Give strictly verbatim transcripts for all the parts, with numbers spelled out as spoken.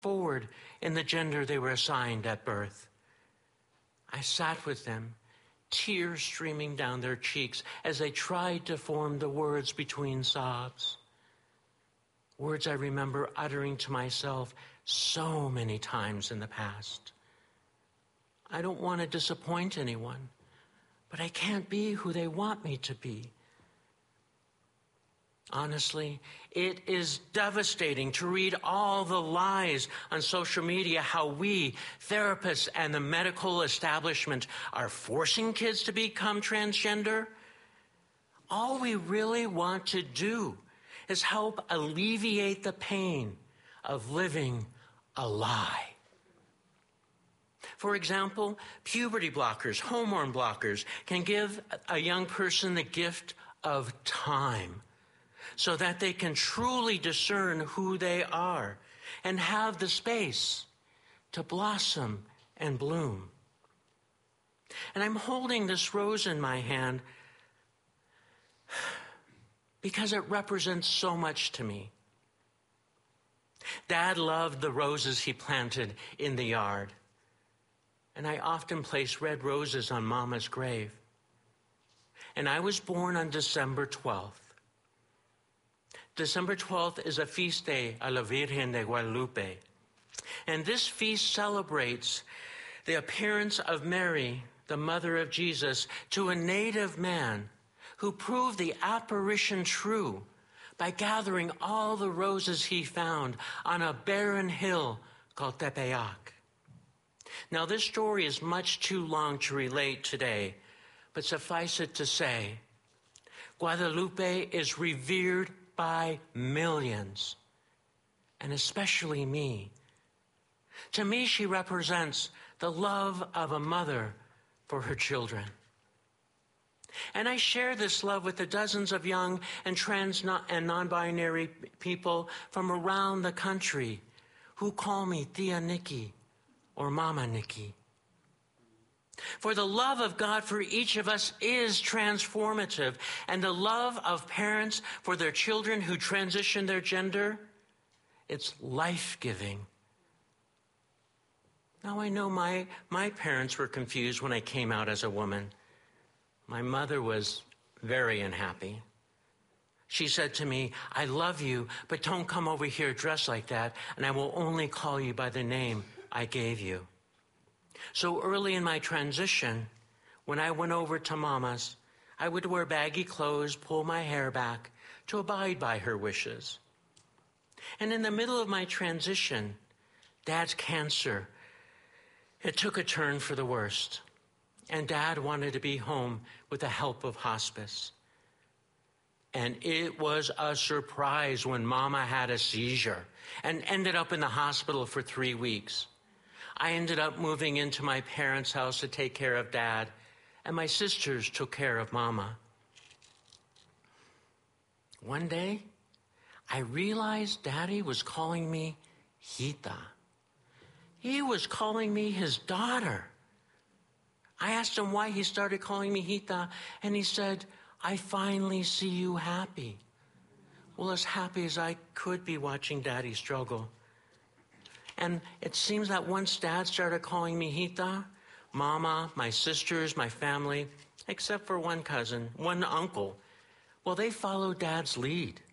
forward in the gender they were assigned at birth. I sat with them, tears streaming down their cheeks as they tried to form the words between sobs. Words I remember uttering to myself so many times in the past. I don't want to disappoint anyone, but I can't be who they want me to be. Honestly, it is devastating to read all the lies on social media, how we, therapists and the medical establishment, are forcing kids to become transgender. All we really want to do is help alleviate the pain of living a lie. For example, puberty blockers, hormone blockers can give a young person the gift of time, so that they can truly discern who they are and have the space to blossom and bloom. And I'm holding this rose in my hand because it represents so much to me. Dad loved the roses he planted in the yard, and I often place red roses on Mama's grave. And I was born on December twelfth. December twelfth is a feast day a la Virgen de Guadalupe. And this feast celebrates the appearance of Mary, the mother of Jesus, to a native man who proved the apparition true by gathering all the roses he found on a barren hill called Tepeyac. Now, this story is much too long to relate today, but suffice it to say, Guadalupe is revered by millions, and especially me. To me, she represents the love of a mother for her children. And I share this love with the dozens of young and trans and non-binary people from around the country who call me Tia Nikki or Mama Nikki. For the love of God for each of us is transformative, and the love of parents for their children who transition their gender, it's life-giving. Now, I know my, my parents were confused when I came out as a woman. My mother was very unhappy. She said to me, "I love you, but don't come over here dressed like that, and I will only call you by the name I gave you." So early in my transition, when I went over to Mama's, I would wear baggy clothes, pull my hair back to abide by her wishes. And in the middle of my transition, Dad's cancer, it took a turn for the worst. And Dad wanted to be home with the help of hospice. And it was a surprise when Mama had a seizure and ended up in the hospital for three weeks. I ended up moving into my parents' house to take care of Dad, and my sisters took care of Mama. One day, I realized Daddy was calling me Hita. He was calling me his daughter. I asked him why he started calling me Hita, and he said, "I finally see you happy." Well, as happy as I could be watching Daddy struggle. And it seems that once Dad started calling me Hita, Mama, my sisters, my family, except for one cousin, one uncle, well, they followed Dad's lead.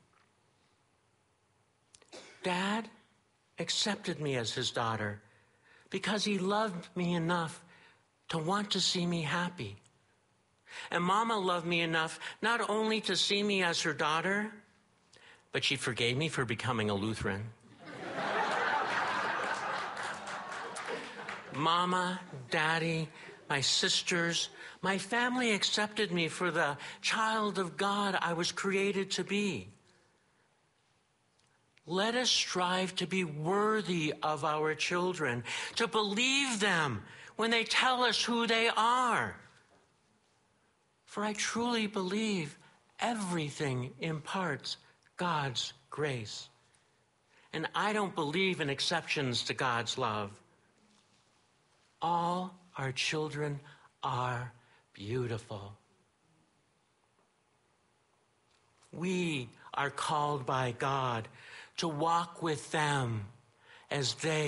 Dad accepted me as his daughter because he loved me enough to want to see me happy. And Mama loved me enough not only to see me as her daughter, but she forgave me for becoming a Lutheran. Mama, Daddy, my sisters, my family accepted me for the child of God I was created to be. Let us strive to be worthy of our children, to believe them when they tell us who they are. For I truly believe everything imparts God's grace. And I don't believe in exceptions to God's love. All our children are beautiful. We are called by God to walk with them as they